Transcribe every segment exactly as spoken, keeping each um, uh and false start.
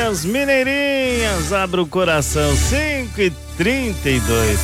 Mineirinhas, mineirinhas, abra o coração, cinco e trinta e dois.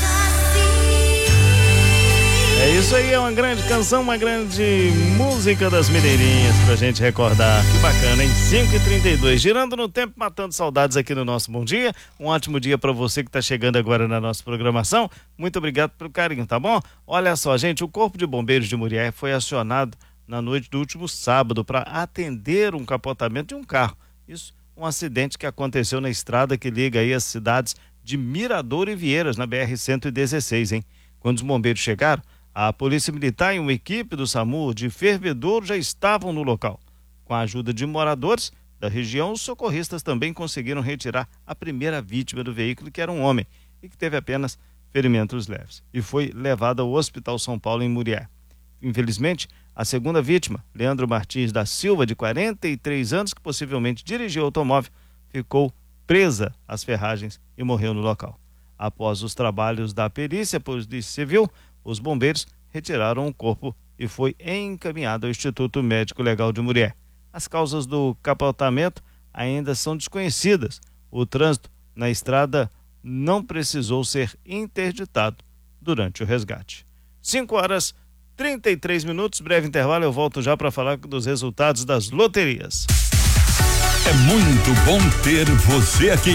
É isso aí, é uma grande canção, uma grande música das mineirinhas pra gente recordar. Que bacana, hein? cinco e trinta e dois, girando no tempo, matando saudades aqui no nosso Bom Dia. Um ótimo dia pra você que tá chegando agora na nossa programação. Muito obrigado pelo carinho, tá bom? Olha só, gente, o Corpo de Bombeiros de Murié foi acionado na noite do último sábado para atender um capotamento de um carro. Isso, um acidente que aconteceu na estrada que liga aí as cidades de Mirador e Vieiras, na B R cento e dezesseis, hein? Quando os bombeiros chegaram, a Polícia Militar e uma equipe do SAMU de Fervedouro já estavam no local. Com a ajuda de moradores da região, os socorristas também conseguiram retirar a primeira vítima do veículo, que era um homem, e que teve apenas ferimentos leves, e foi levado ao Hospital São Paulo, em Murié. Infelizmente, a segunda vítima, Leandro Martins da Silva, de quarenta e três anos, que possivelmente dirigiu o automóvel, ficou presa às ferragens e morreu no local. Após os trabalhos da perícia, Polícia Civil, os bombeiros retiraram o corpo e foi encaminhado ao Instituto Médico Legal de Murié. As causas do capotamento ainda são desconhecidas. O trânsito na estrada não precisou ser interditado durante o resgate. cinco horas trinta e três minutos, breve intervalo, eu volto já para falar dos resultados das loterias. É muito bom ter você aqui.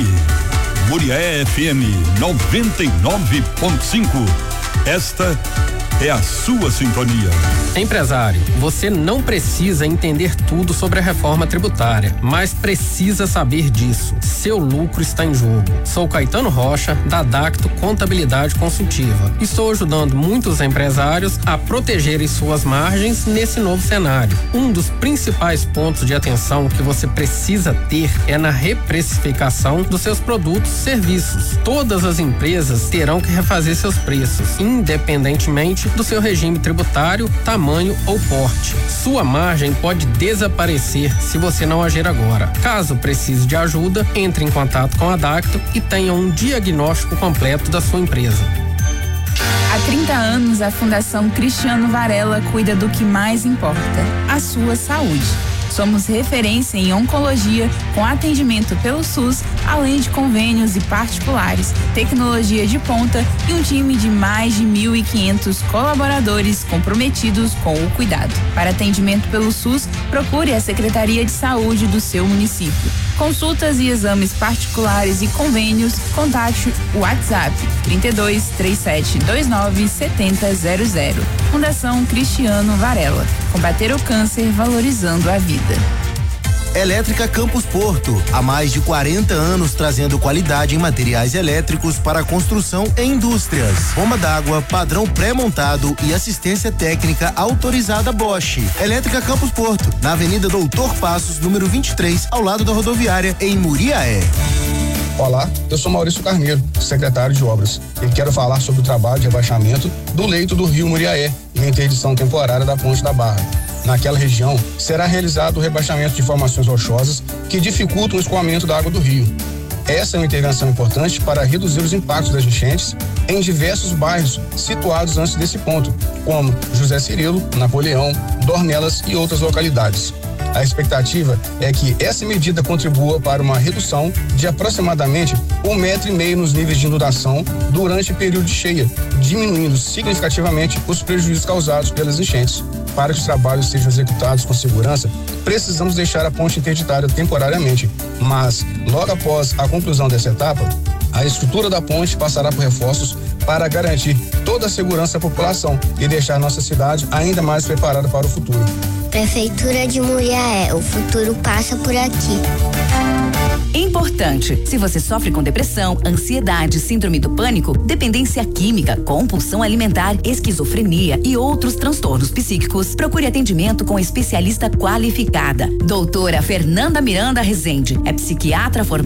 Murié F M noventa e nove ponto cinco. Esta é a sua sintonia. Empresário, você não precisa entender tudo sobre a reforma tributária, mas precisa saber disso. Seu lucro está em jogo. Sou Caetano Rocha, da Dacto Contabilidade Consultiva. Estou ajudando muitos empresários a protegerem suas margens nesse novo cenário. Um dos principais pontos de atenção que você precisa ter é na reprecificação dos seus produtos e serviços. Todas as empresas terão que refazer seus preços, independentemente do seu regime tributário, tamanho ou porte. Sua margem pode desaparecer se você não agir agora. Caso precise de ajuda, entre em contato com a Dacto e tenha um diagnóstico completo da sua empresa. Há trinta anos, a Fundação Cristiano Varela cuida do que mais importa, a sua saúde. Somos referência em oncologia, com atendimento pelo SUS, além de convênios e particulares, tecnologia de ponta e um time de mais de mil e quinhentos colaboradores comprometidos com o cuidado. Para atendimento pelo SUS, procure a Secretaria de Saúde do seu município. Consultas e exames particulares e convênios, contate o WhatsApp trinta e dois, trinta e sete, vinte e nove, setenta zero zero. Fundação Cristiano Varela. Combater o câncer valorizando a vida. Elétrica Campos Porto, há mais de quarenta anos trazendo qualidade em materiais elétricos para construção e indústrias. Bomba d'água, padrão pré-montado e assistência técnica autorizada Bosch. Elétrica Campos Porto, na Avenida Doutor Passos, número vinte e três, ao lado da rodoviária, em Muriaé. Olá, eu sou Maurício Carneiro, secretário de Obras, e quero falar sobre o trabalho de rebaixamento do leito do rio Muriaé e a interdição temporária da Ponte da Barra. Naquela região, será realizado o rebaixamento de formações rochosas que dificultam o escoamento da água do rio. Essa é uma intervenção importante para reduzir os impactos das enchentes em diversos bairros situados antes desse ponto, como José Cirilo, Napoleão, Dornelas e outras localidades. A expectativa é que essa medida contribua para uma redução de aproximadamente um metro e meio nos níveis de inundação durante o período de cheia, diminuindo significativamente os prejuízos causados pelas enchentes. Para que os trabalhos sejam executados com segurança, precisamos deixar a ponte interditada temporariamente, mas logo após a conclusão dessa etapa, a estrutura da ponte passará por reforços para garantir toda a segurança à população e deixar nossa cidade ainda mais preparada para o futuro. Prefeitura de Muriaé, o futuro passa por aqui. Importante, se você sofre com depressão, ansiedade, síndrome do pânico, dependência química, compulsão alimentar, esquizofrenia e outros transtornos psíquicos, procure atendimento com especialista qualificada. Doutora Fernanda Miranda Rezende é psiquiatra formada